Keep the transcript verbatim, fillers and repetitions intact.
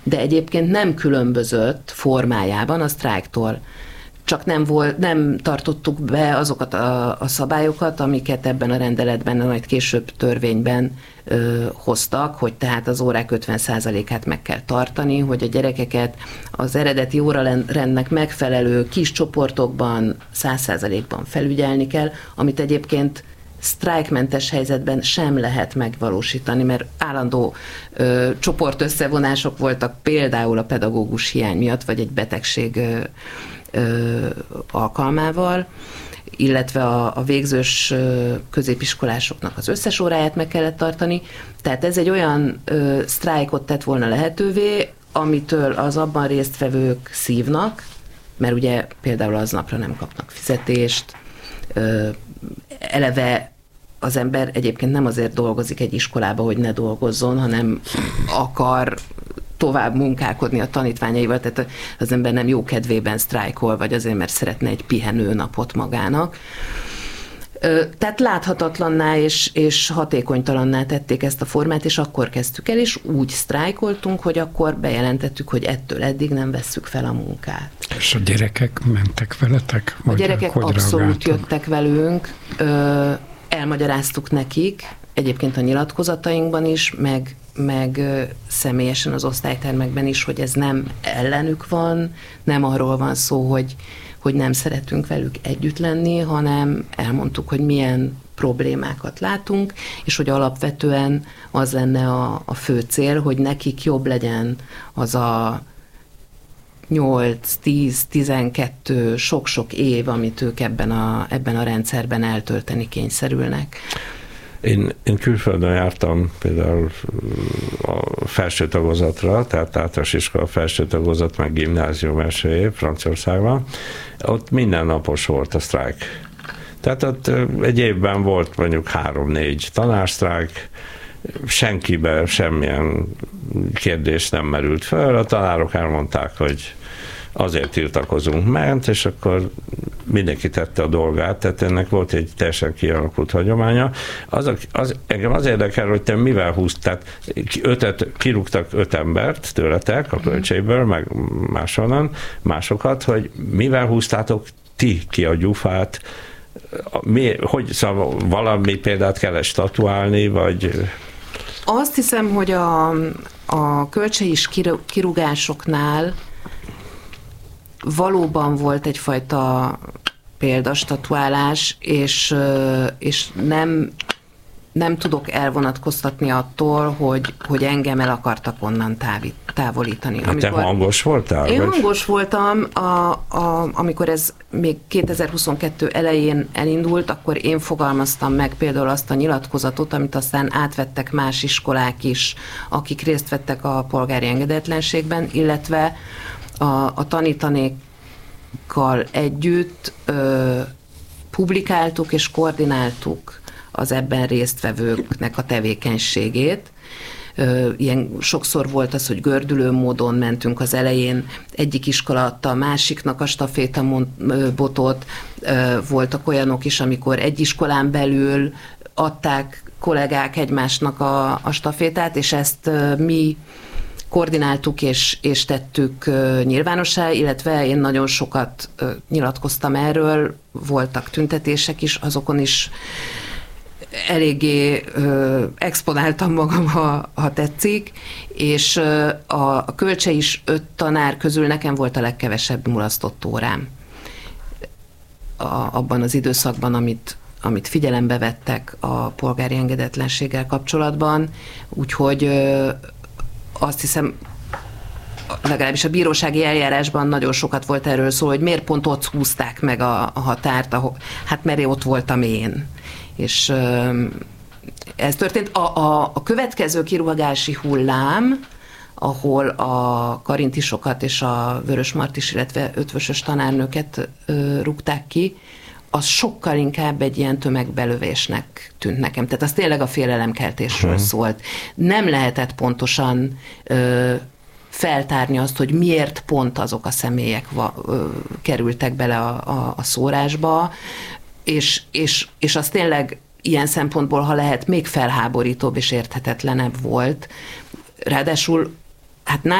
de egyébként nem különbözött formájában a sztrájktól. Csak nem, volt, nem tartottuk be azokat a, a szabályokat, amiket ebben a rendeletben, majd később törvényben ö, hoztak, hogy tehát az órák ötven százalékát meg kell tartani, hogy a gyerekeket az eredeti órarendnek megfelelő kis csoportokban száz százalékban felügyelni kell, amit egyébként sztrájkmentes helyzetben sem lehet megvalósítani, mert állandó ö, csoportösszevonások voltak például a pedagógus hiány miatt, vagy egy betegség ö, ö, alkalmával, illetve a, a végzős ö, középiskolásoknak az összes óráját meg kellett tartani. Tehát ez egy olyan ö, sztrájkot tett volna lehetővé, amitől az abban résztvevők szívnak, mert ugye például aznapra nem kapnak fizetést, ö, eleve az ember egyébként nem azért dolgozik egy iskolába, hogy ne dolgozzon, hanem akar tovább munkálkodni a tanítványaival, tehát az ember nem jó kedvében sztrájkol, vagy azért, mert szeretne egy pihenő napot magának. Tehát láthatatlanná és, és hatékonytalanná tették ezt a formát, és akkor kezdtük el, és úgy sztrájkoltunk, hogy akkor bejelentettük, hogy ettől eddig nem vesszük fel a munkát. És a gyerekek mentek veletek? A gyerekek abszolút reagáltak? Jöttek velünk, ö, elmagyaráztuk nekik, egyébként a nyilatkozatainkban is, meg, meg ö, személyesen az osztálytermekben is, hogy ez nem ellenük van, nem arról van szó, hogy hogy nem szeretünk velük együtt lenni, hanem elmondtuk, hogy milyen problémákat látunk, és hogy alapvetően az lenne a, a fő cél, hogy nekik jobb legyen az a nyolc, tíz, tizenkettő, sok-sok év, amit ők ebben a, ebben a rendszerben eltölteni kényszerülnek. Én, én külföldön jártam például a felső tagozatra, tehát általános iskola felső tagozat, meg gimnázium első év Franciaországban. Ott mindennapos volt a sztrájk. Tehát ott egy évben volt mondjuk három-négy tanársztrájk, senkiben semmilyen kérdés nem merült fel. A tanárok elmondták, hogy azért tiltakozunk, ment, és akkor mindenki tette a dolgát, tehát ennek volt egy teljesen kialakult hagyománya. Az, az, engem az érdekel, hogy te mivel húzt, tehát ötet, kirúgtak öt embert tőletek a költségből, meg máshonnan, másokat, hogy mivel húztátok ti ki a gyufát, mi, hogy szóval valami példát kell statuálni, vagy... Azt hiszem, hogy a, a költségis kirúgásoknál valóban volt egyfajta példastatuálás, és, és nem, nem tudok elvonatkoztatni attól, hogy, hogy engem el akartak onnan távít, távolítani. Hát amikor, te hangos voltál? Én vagy? hangos voltam, a, a, amikor ez még kétezer-huszonkettő elején elindult, akkor én fogalmaztam meg például azt a nyilatkozatot, amit aztán átvettek más iskolák is, akik részt vettek a polgári engedetlenségben, illetve a, a tanítanékkal együtt ö, publikáltuk és koordináltuk az ebben résztvevőknek a tevékenységét. Ö, ilyen sokszor volt az, hogy gördülő módon mentünk az elején, egyik iskola adta a másiknak a stafétabotot, voltak olyanok is, amikor egy iskolán belül adták kollégák egymásnak a, a stafétát, és ezt ö, mi koordináltuk és, és tettük uh, nyilvánossá, illetve én nagyon sokat uh, nyilatkoztam erről, voltak tüntetések is, azokon is eléggé uh, exponáltam magam, ha, ha tetszik, és uh, a, a Kölcsei is öt tanár közül nekem volt a legkevesebb mulasztott órám a, abban az időszakban, amit amit figyelembe vettek a polgári engedetlenséggel kapcsolatban, úgyhogy uh, azt hiszem, legalábbis a bírósági eljárásban nagyon sokat volt erről szó, hogy miért pont ott húzták meg a, a határt, ahol, hát mert ott voltam én. És ez történt. A, a, a következő kirúgási hullám, ahol a karintisokat és a vörösmartis, illetve ötvösös tanárnőket ö, rúgták ki, az sokkal inkább egy ilyen tömegbelövésnek tűnt nekem. Tehát az tényleg a félelemkeltésről hmm. szólt. Nem lehetett pontosan ö, feltárni azt, hogy miért pont azok a személyek va, ö, kerültek bele a, a, a szórásba, és, és, és az tényleg ilyen szempontból, ha lehet, még felháborítóbb és érthetetlenebb volt. Ráadásul hát